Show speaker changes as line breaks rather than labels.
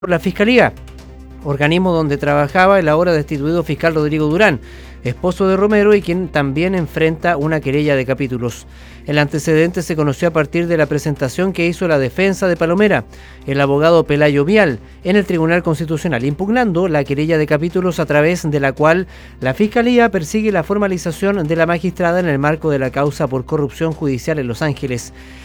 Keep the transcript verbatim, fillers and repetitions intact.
por la Fiscalía, organismo donde trabajaba el ahora destituido fiscal Rodrigo Durán, esposo de Romero y quien también enfrenta una querella de capítulos. El antecedente se conoció a partir de la presentación que hizo la defensa de Palomera, el abogado Pelayo Vial, en el Tribunal Constitucional, impugnando la querella de capítulos a través de la cual la Fiscalía persigue la formalización de la magistrada en el marco de la causa por corrupción judicial en Los Ángeles.